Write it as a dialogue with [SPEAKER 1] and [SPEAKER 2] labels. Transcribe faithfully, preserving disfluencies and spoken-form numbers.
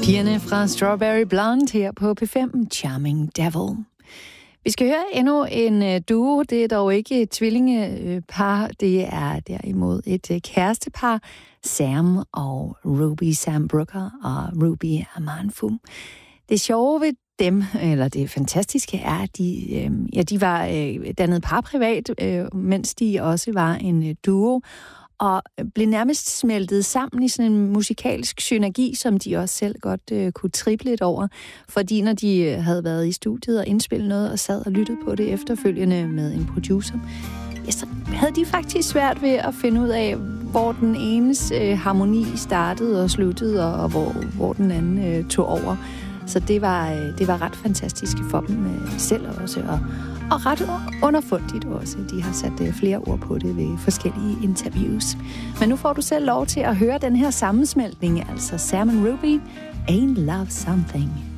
[SPEAKER 1] Pigerne fra Strawberry Blonde her på P fem, Charming Devil. Vi skal høre endnu en duo. Det er dog ikke et tvillingepar. Det er derimod et kærestepar. Sam og Ruby, Sam Brooker og Ruby Amanfu. Det sjove ved dem, eller det fantastiske er, at de, øh, ja, de var øh, dannet par privat, øh, mens de også var en øh, duo, og blev nærmest smeltet sammen i sådan en musikalsk synergi, som de også selv godt øh, kunne trippe lidt over. Fordi når de øh, havde været i studiet og indspillet noget, og sad og lyttede på det efterfølgende med en producer, ja, så havde de faktisk svært ved at finde ud af, hvor den enes øh, harmoni startede og sluttede, og, og hvor, hvor den anden øh, tog over. Så det var, øh, det var ret fantastisk for dem øh, selv også, og, og ret underfundigt også. De har sat øh, flere ord på det ved forskellige interviews. Men nu får du selv lov til at høre den her sammensmeltning, altså Sam and Ruby, Ain't Love Something.